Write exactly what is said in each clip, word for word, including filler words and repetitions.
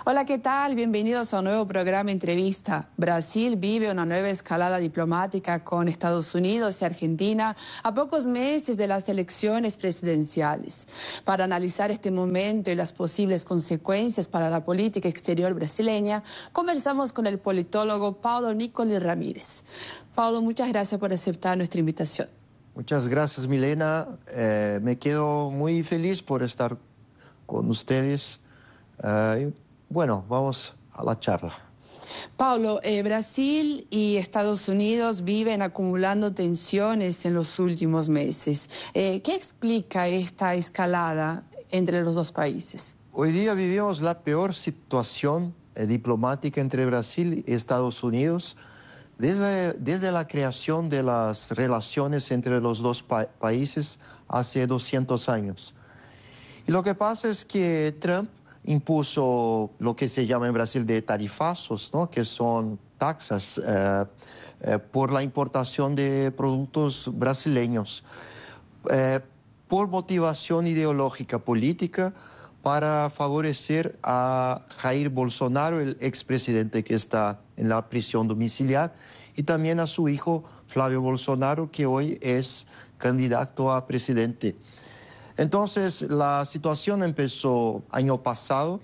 Hola, ¿qué tal? Bienvenidos a un nuevo programa Entrevista. Brasil vive una nueva escalada diplomática con Estados Unidos y Argentina a pocos meses de las elecciones presidenciales. Para analizar este momento y las posibles consecuencias para la política exterior brasileña, conversamos con el politólogo Paulo Nicoli Ramírez. Paulo, muchas gracias por aceptar nuestra invitación. Muchas gracias, Milena. Eh, me quedo muy feliz por estar con ustedes. Eh, bueno, vamos a la charla. Paulo, eh, Brasil y Estados Unidos viven acumulando tensiones en los últimos meses. Eh, ¿Qué explica esta escalada entre los dos países? Hoy día vivimos la peor situación eh, diplomática entre Brasil y Estados Unidos desde, desde la creación de las relaciones entre los dos pa países hace doscientos años. Y lo que pasa es que Trump impuso lo que se llama en Brasil de tarifazos, ¿no? Que son taxas eh, eh, por la importación de productos brasileños, eh, por motivación ideológica política para favorecer a Jair Bolsonaro, el expresidente que está en la prisión domiciliar, y también a su hijo Flávio Bolsonaro, que hoy es candidato a presidente. Entonces, la situación empezó año pasado,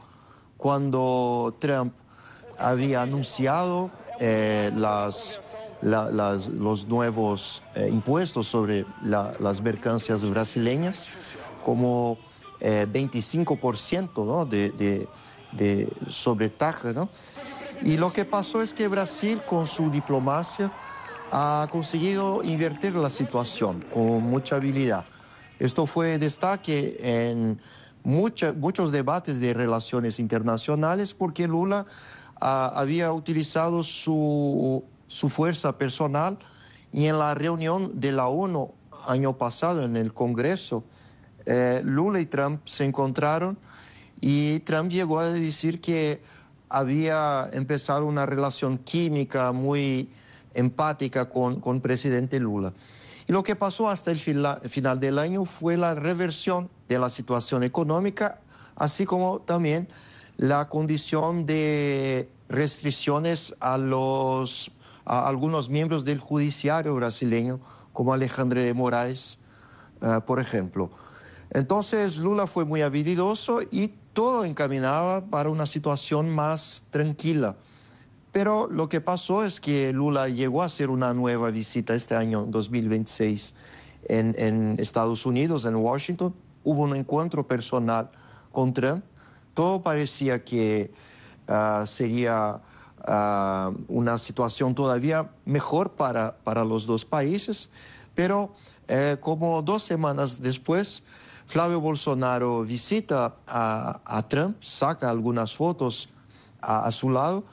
cuando Trump había anunciado eh, las, la, las, los nuevos eh, impuestos sobre la, las mercancías brasileñas, como eh, veinticinco por ciento, ¿no? de, de, de sobretaja, ¿no? Y lo que pasó es que Brasil, con su diplomacia, ha conseguido invertir la situación con mucha habilidad. Esto fue destaque en mucha, muchos debates de relaciones internacionales porque Lula uh, había utilizado su, su fuerza personal y en la reunión de la ONU año pasado en el Congreso, eh, Lula y Trump se encontraron y Trump llegó a decir que había empezado una relación química muy empática con, con el presidente Lula. Y lo que pasó hasta el final del año fue la reversión de la situación económica, así como también la condición de restricciones a, los, a algunos miembros del judiciario brasileño, como Alexandre de Moraes, uh, por ejemplo. Entonces Lula fue muy habilidoso y todo encaminaba para una situación más tranquila. Pero lo que pasó es que Lula llegó a hacer una nueva visita este año, dos mil veintiséis, en, en Estados Unidos, en Washington. Hubo un encuentro personal con Trump. Todo parecía que uh, sería uh, una situación todavía mejor para, para los dos países. Pero eh, como dos semanas después, Flávio Bolsonaro visita a, a Trump, saca algunas fotos a, a su lado.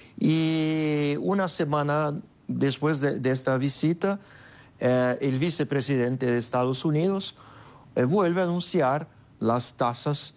Y una semana después de, de esta visita, eh, el vicepresidente de Estados Unidos eh, vuelve a anunciar las tasas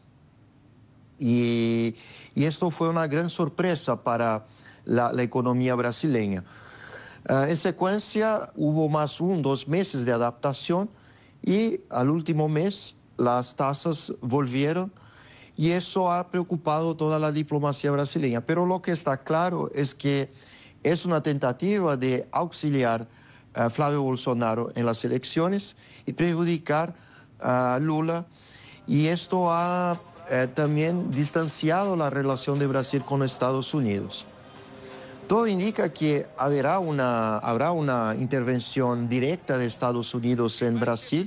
y, y esto fue una gran sorpresa para la, la economía brasileña. Eh, en secuencia hubo más un, dos meses de adaptación y al último mes las tasas volvieron. Y eso ha preocupado toda la diplomacia brasileña. Pero lo que está claro es que es una tentativa de auxiliar a Flávio Bolsonaro en las elecciones y perjudicar a Lula. Y esto ha eh, también distanciado la relación de Brasil con Estados Unidos. Todo indica que habrá una, habrá una intervención directa de Estados Unidos en Brasil,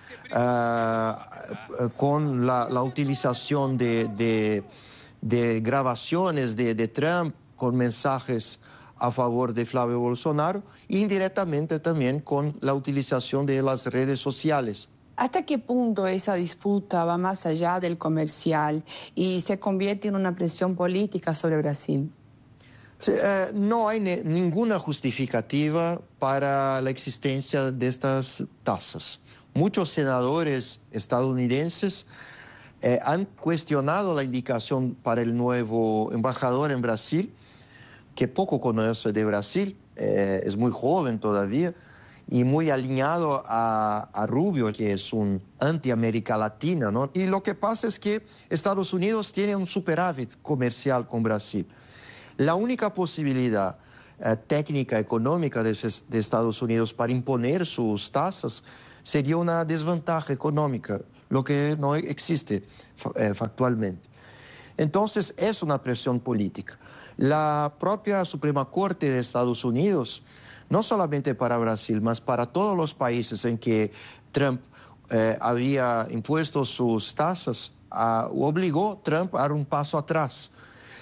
Uh, con la, la utilización de, de, de grabaciones de, de Trump con mensajes a favor de Flávio Bolsonaro, e indirectamente también con la utilización de las redes sociales. ¿Hasta qué punto esa disputa va más allá del comercial y se convierte en una presión política sobre Brasil? Sí, eh, no hay ne, ninguna justificativa para la existencia de estas tasas. Muchos senadores estadounidenses eh, han cuestionado la indicación para el nuevo embajador en Brasil, que poco conoce de Brasil, eh, es muy joven todavía, y muy alineado a, a Rubio, que es un anti-América Latina, ¿no? Y lo que pasa es que Estados Unidos tiene un superávit comercial con Brasil. La única posibilidad eh, técnica, económica de, de Estados Unidos para imponer sus tasas sería una desventaja económica, lo que no existe eh, factualmente. Entonces, es una presión política. La propia Suprema Corte de Estados Unidos, no solamente para Brasil, mas para todos los países en que Trump eh, había impuesto sus tasas, a, obligó a Trump a dar un paso atrás.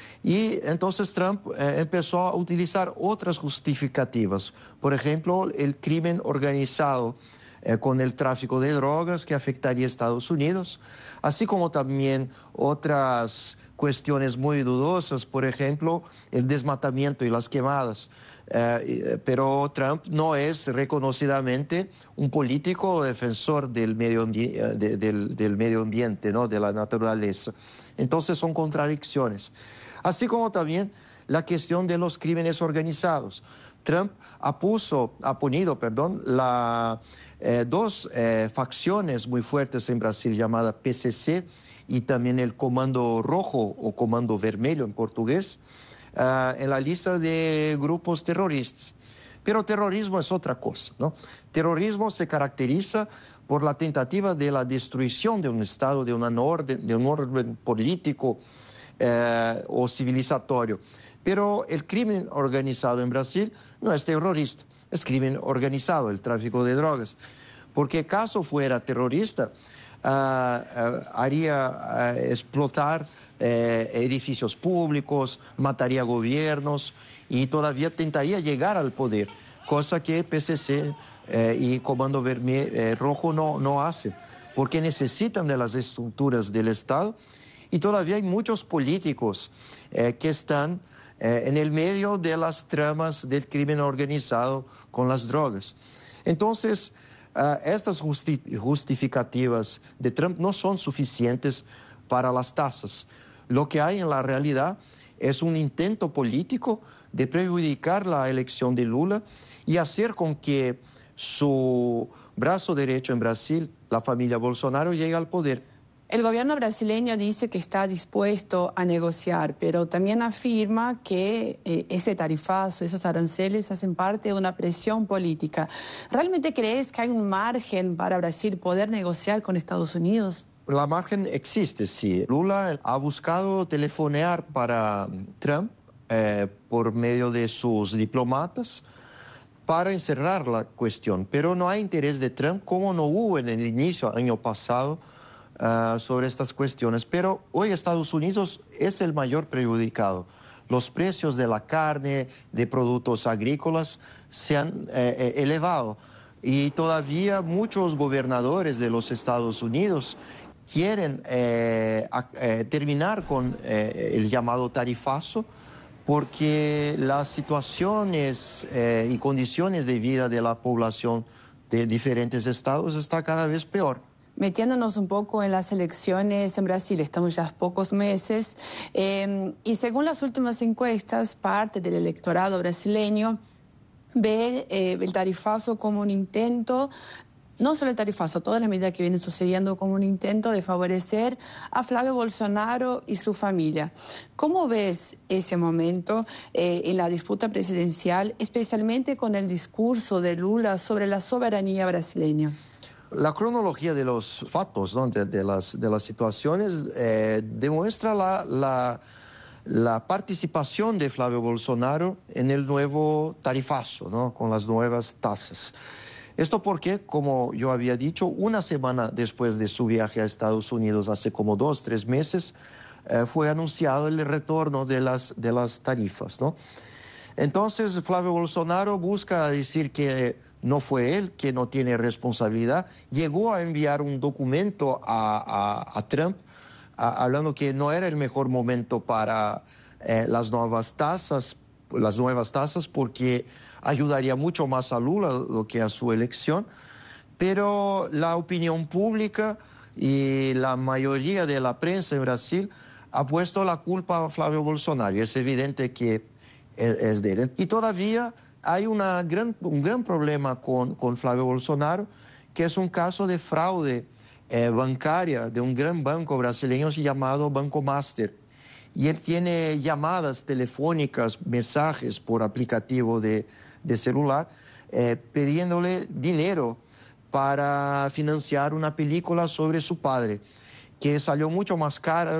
Y entonces Trump eh, empezó a utilizar otras justificativas. Por ejemplo, el crimen organizado eh, con el tráfico de drogas que afectaría a Estados Unidos, así como también otras cuestiones muy dudosas, por ejemplo, el desmatamiento y las quemadas. Eh, pero Trump no es reconocidamente un político o defensor del medio, de, del, del medio ambiente, ¿no? De la naturaleza. Entonces son contradicciones. Así como también la cuestión de los crímenes organizados. Trump apuso, ha ponido, perdón, la, eh, dos eh, facciones muy fuertes en Brasil llamadas P C C y también el Comando Rojo o Comando Vermelho en portugués, uh, en la lista de grupos terroristas. Pero terrorismo es otra cosa, ¿no? Terrorismo se caracteriza por la tentativa de la destrucción de un Estado, de, una orden, de un orden político eh, o civilizatorio. Pero el crimen organizado en Brasil no es terrorista, es crimen organizado, el tráfico de drogas. Porque caso fuera terrorista, uh, uh, haría uh, explotar uh, edificios públicos, mataría gobiernos y todavía tentaría llegar al poder, cosa que P C C eh, y Comando Vermelho, eh, Rojo no, no hacen, porque necesitan de las estructuras del Estado y todavía hay muchos políticos eh, que están eh, en el medio de las tramas del crimen organizado con las drogas. Entonces, uh, estas justi justificativas de Trump no son suficientes para las tasas. Lo que hay en la realidad es un intento político de perjudicar la elección de Lula y hacer con que su brazo derecho en Brasil, la familia Bolsonaro, llegue al poder. El gobierno brasileño dice que está dispuesto a negociar, pero también afirma que eh, ese tarifazo, esos aranceles hacen parte de una presión política. ¿Realmente crees que hay un margen para Brasil poder negociar con Estados Unidos? La margen existe, sí. Lula ha buscado telefonear para Trump eh, por medio de sus diplomatas para encerrar la cuestión, pero no hay interés de Trump, como no hubo en el inicio, año pasado, uh, sobre estas cuestiones. Pero hoy Estados Unidos es el mayor perjudicado. Los precios de la carne, de productos agrícolas, se han eh, elevado y todavía muchos gobernadores de los Estados Unidos quieren eh, a, eh, terminar con eh, el llamado tarifazo, porque las situaciones eh, y condiciones de vida de la población de diferentes estados está cada vez peor. Metiéndonos un poco en las elecciones en Brasil, estamos ya pocos meses, eh, y según las últimas encuestas, parte del electorado brasileño ve eh, el tarifazo como un intento, no solo el tarifazo, todas las medidas que vienen sucediendo como un intento de favorecer a Flavio Bolsonaro y su familia. ¿Cómo ves ese momento eh, en la disputa presidencial, especialmente con el discurso de Lula sobre la soberanía brasileña? La cronología de los fatos, ¿no? de, de, las, de las situaciones eh, demuestra la, la, la participación de Flavio Bolsonaro en el nuevo tarifazo, ¿no? Con las nuevas tasas. Esto porque, como yo había dicho, una semana después de su viaje a Estados Unidos, hace como dos, tres meses, eh, fue anunciado el retorno de las, de las tarifas, ¿no? Entonces, Flavio Bolsonaro busca decir que no fue él, que no tiene responsabilidad. Llegó a enviar un documento a, a, a Trump a, hablando que no era el mejor momento para eh, las nuevas tasas, las nuevas tasas porque ayudaría mucho más a Lula do que a su elección, pero la opinión pública y la mayoría de la prensa en Brasil ha puesto la culpa a Flavio Bolsonaro. Es evidente que es de él. Y todavía hay una gran, un gran problema con, con Flávio Bolsonaro, que es un caso de fraude eh, bancaria de un gran banco brasileño llamado Banco Master. Y él tiene llamadas telefónicas, mensajes por aplicativo de, de celular, eh, pidiéndole dinero para financiar una película sobre su padre, que salió mucho más cara